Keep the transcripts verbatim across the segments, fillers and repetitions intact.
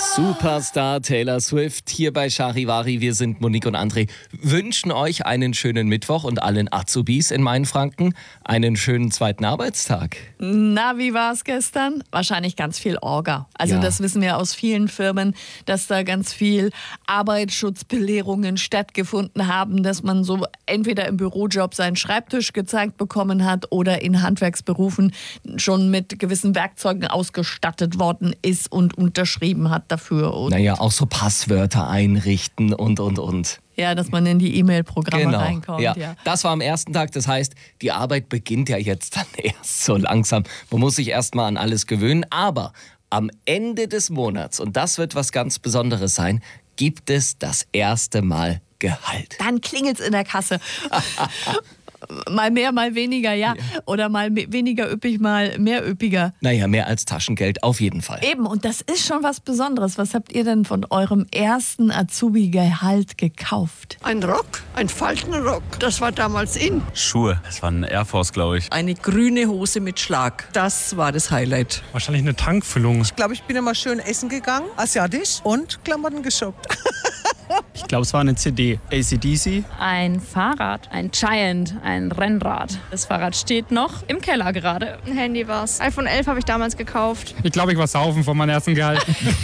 Superstar Taylor Swift hier bei Charivari. Wir sind Monique und André. Wünschen euch einen schönen Mittwoch und allen Azubis in Mainfranken einen schönen zweiten Arbeitstag. Na, wie war es gestern? Wahrscheinlich ganz viel Orga. Also Ja. das wissen wir aus vielen Firmen, dass da ganz viel Arbeitsschutzbelehrungen stattgefunden haben, dass man so entweder im Bürojob seinen Schreibtisch gezeigt bekommen hat oder in Handwerksberufen schon mit gewissen Werkzeugen ausgestattet worden ist und unterschrieben hat dafür. Und Naja, auch so Passwörter einrichten und, und, und. ja, dass man in die E-Mail-Programme Genau. reinkommt. Ja. Ja. Das war am ersten Tag. Das heißt, die Arbeit beginnt ja jetzt dann erst so langsam. Man muss sich erst mal an alles gewöhnen. Aber am Ende des Monats, und das wird was ganz Besonderes sein, gibt es das erste Mal Gehalt. Dann klingelt's in der Kasse. Mal mehr, mal weniger, ja. Oder mal me- weniger üppig, mal mehr üppiger. Naja, mehr als Taschengeld auf jeden Fall. Eben, und das ist schon was Besonderes. Was habt ihr denn von eurem ersten Azubi-Gehalt gekauft? Ein Rock, ein Faltenrock. Das war damals in. Schuhe. Das war ein Air Force, glaube ich. Eine grüne Hose mit Schlag. Das war das Highlight. Wahrscheinlich eine Tankfüllung. Ich glaube, ich bin immer schön essen gegangen, asiatisch und Klamotten geshoppt. Ich glaube, es war eine C D. A C D C. Ein Fahrrad, ein Giant, ein Rennrad. Das Fahrrad steht noch im Keller gerade. Ein Handy war's. iPhone elf habe ich damals gekauft. Ich glaube, ich war saufen von meinem ersten Gehalt.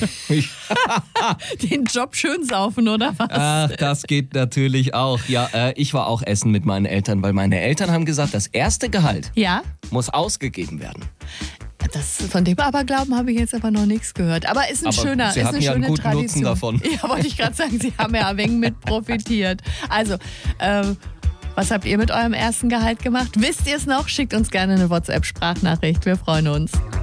Den Job schön saufen, oder was? Ach, das geht natürlich auch. Ja, äh, ich war auch essen mit meinen Eltern, weil meine Eltern haben gesagt, das erste Gehalt Ja, muss ausgegeben werden. das, von dem Aberglauben habe ich jetzt aber noch nichts gehört. Aber ist ein Aber schöner, Sie ist hatten eine ja einen schöne guten Tradition. Nutzen davon. Ja, wollte ich gerade sagen, Sie haben ja ein wenig mit profitiert. Also, ähm, was habt ihr mit eurem ersten Gehalt gemacht? Wisst ihr es noch? Schickt uns gerne eine WhatsApp-Sprachnachricht. Wir freuen uns.